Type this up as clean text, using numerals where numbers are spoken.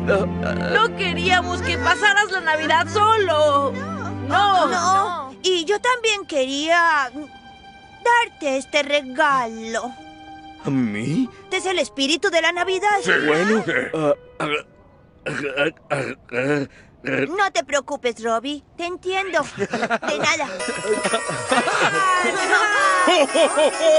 No queríamos que pasaras la Navidad solo. No. Y yo también quería darte este regalo. ¿A mí? Es el espíritu de la Navidad. Bueno, No te preocupes, Robbie. Te entiendo. De nada.